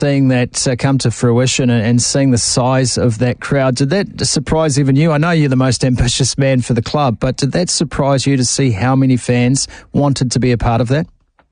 seeing that come to fruition and seeing the size of that crowd, did that surprise even you? I know you're the most ambitious man for the club, but did that surprise you to see how many fans wanted to be a part of that?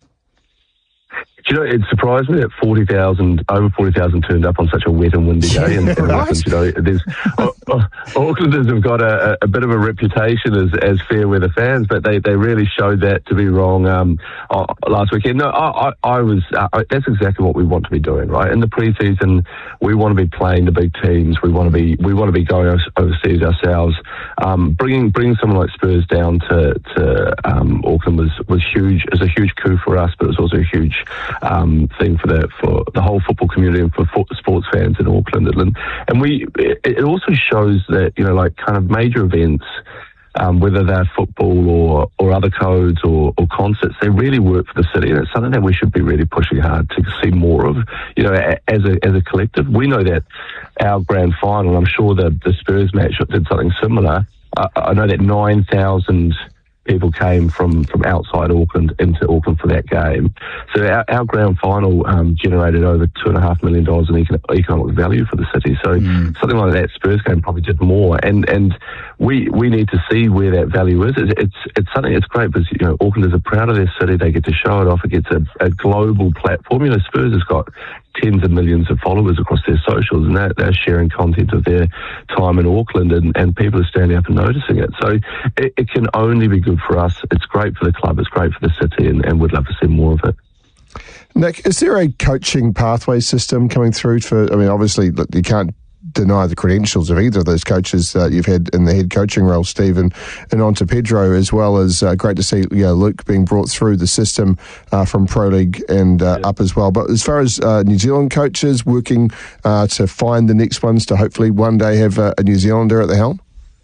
You know, it surprised me that over 40,000 turned up on such a wet and windy day. And Auckland, you know, Aucklanders have got a bit of a reputation as fair weather fans, but they really showed that to be wrong last weekend. No, I was. That's exactly what we want to be doing, right? In the pre-season, we want to be playing the big teams. We want to be going overseas ourselves. Bringing someone like Spurs down to Auckland was huge. It was a huge coup for us, but it was also a huge thing for the whole football community and for sports fans in Auckland. And it also shows that, you know, like kind of major events, whether they're football or other codes or concerts, they really work for the city, and it's something that we should be really pushing hard to see more of. You know, as a collective, we know that our grand final, I'm sure the Spurs match did something similar. I know that 9,000 people came from outside Auckland into Auckland for that game. So our grand final generated over $2.5 million in economic value for the city. So something like that Spurs game probably did more. And we need to see where that value is. It's something. It's great because, you know, Aucklanders are proud of their city. They get to show it off. It gets a global platform. You know, Spurs has got tens of millions of followers across their socials, and they're sharing content of their time in Auckland, and people are standing up and noticing it. So it can only be good for us. It's great for the club, it's great for the city, and we'd love to see more of it. Nick, is there a coaching pathway system coming through for, I mean, obviously you can't deny the credentials of either of those coaches you've had in the head coaching role, Steve, and on to Pedro, as well as great to see, you know, Luke being brought through the system from Pro League and up as well. But as far as New Zealand coaches working to find the next ones to hopefully one day have a New Zealander at the helm?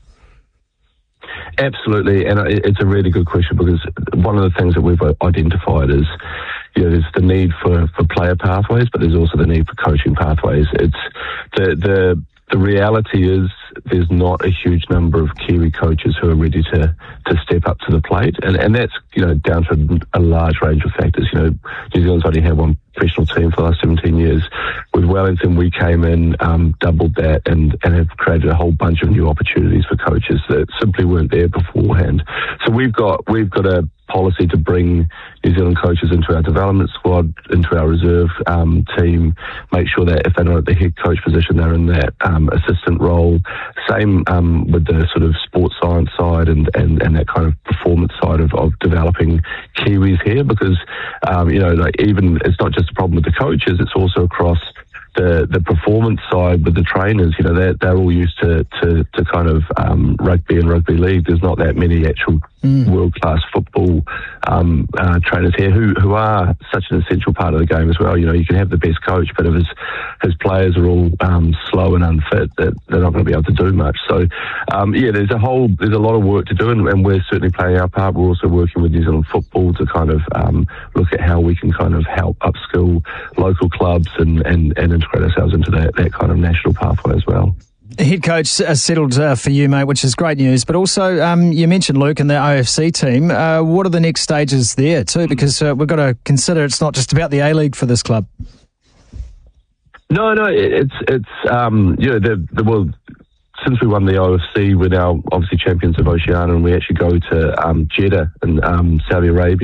Absolutely, and it's a really good question, because one of the things that we've identified is, you know, there's the need for player pathways, but there's also the need for coaching pathways. It's the reality is there's not a huge number of Kiwi coaches who are ready to step up to the plate, and that's, you know, down to a large range of factors. You know, New Zealand's only had one professional team for the last 17 years. With Wellington, we came in, doubled that, and have created a whole bunch of new opportunities for coaches that simply weren't there beforehand. So we've got a policy to bring New Zealand coaches into our development squad, into our reserve team, make sure that if they're not at the head coach position, they're in that assistant role. Same with the sort of sports science side and that kind of performance side of developing Kiwis here, because you know, like, even it's not just a problem with the coaches, it's also across the performance side with the trainers. You know, they're all used to kind of rugby and rugby league. There's not that many actual world-class football trainers here who are such an essential part of the game as well. You know, you can have the best coach, but if his players are all slow and unfit, they're not going to be able to do much. So yeah, there's a lot of work to do, and we're certainly playing our part. We're also working with New Zealand Football to kind of look at how we can kind of help upskill local clubs and integrate ourselves into that kind of national pathway as well. Head coach settled for you, mate, which is great news. But also, you mentioned Luke and the OFC team. What are the next stages there too? Because we've got to consider it's not just about the A-League for this club. No, it's you know, since we won the OFC, we're now obviously champions of Oceania, and we actually go to Jeddah in Saudi Arabia